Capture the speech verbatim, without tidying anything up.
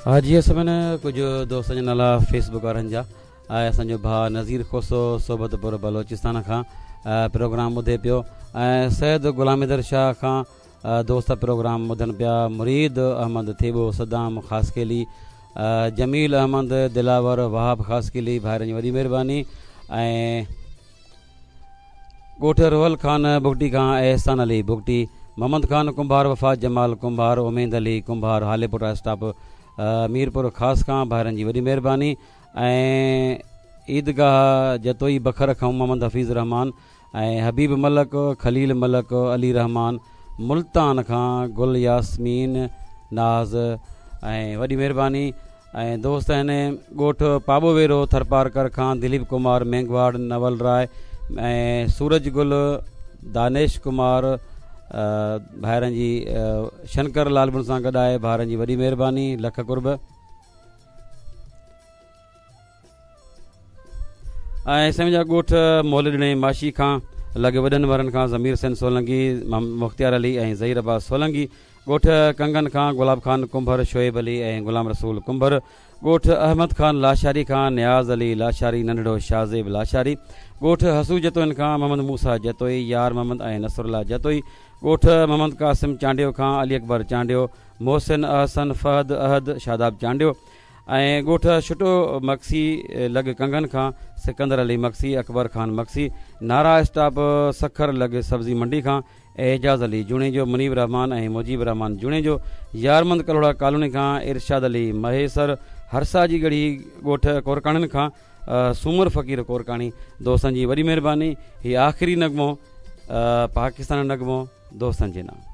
हा जी सभिनी कुझु दोस्तनि जा नाला फेसबुक वारनि जा ऐं असांजो भाउ नज़ीर खोसो सोबतपुर बलोचिस्तान खां प्रोग्राम ॿुधे पियो ऐं सैद ग़ुलामिदर शाह खां दोस्त प्रोग्राम ॿुधनि पिया। मुरीद अहमद थेबो सदाम ख़ासकेली जमील अहमद दिलावर वहाब ख़ासकेली भाइरनि जी वॾी महिरबानी ऐं ॻोठ रोहल ख़ान बुगटी खां एहसान अली बुगटी मोहम्मद ख़ान कुंभार वफ़ा जमाल कुंभार उमेद अली कुंभार हालेपुरा स्टाफ मीरपुर ख़ासि खां भाइरनि जी वॾी महिरबानी ऐं ईदगाह जतोई बखर खां मोहम्मद हफ़ीज़ रहमान ऐं हबीब मलक खलील मलक अली रहमान मुल्तान खां गुल यासमीन नाज़ ऐं वॾी महिरबानी ऐं दोस्त आहिनि ॻोठ पाबोवेरो थरपारकर खां दिलीप कुमार मेंगवाड़ नवल राय ऐं सूरज गुल दानेश कुमार भाइरनि जी शंकर लालबुन सां गॾु आहे भाइरनि जी वॾी महिरबानी लख कुर्ब ऐं समुझा ॻोठ मोलडणे माशी खां लॻे वॾनि वारनि खां ज़मीर सेन सोलंगी मुख़्तियार अली ऐं ज़हीर अब्बास सोलंगी ॻोठ कंगन खां गुलाब खान कुंभर शोएब अली ऐं गुलाम रसूल कुंभर ॻोठ अहमद ख़ान लाशारी खां नियाज़ अली लाशारी नंढड़ो शाज़ेब लाशारी ॻोठ हसू जतोइन खां मोहम्मद मूसा जतोई यार मोहम्मद ऐं नसरुल्ला जतोई ॻोठ मोहम्मद कासिम चांडियो खां अली अकबर चांडियो मोहसिन अहसन फहद अहद शादाब चांडियो ऐं ॻोठ छुटो मक्सी लॻ कंगन खां सिकंदर अली मक्सी अकबर ख़ान मक्सी नारा स्टाफ सखर लॻ सब्ज़ी मंडी खां एजाज़ अली जूणे जो मुनीब रहमान ऐं मुजीब रहमान जूणे जो यारमंद कलोड़ा कॉलोनी खां इरशाद अली महेसर हरसा जी गढ़ी ॻोठ कोरकाणियुनि खां सूमर फ़कीर कोरकाणी दोस्तनि जी वॾी महिरबानी हीअ आख़िरी नगमो पाकिस्तान नगमो दोस्तनि जे नाम।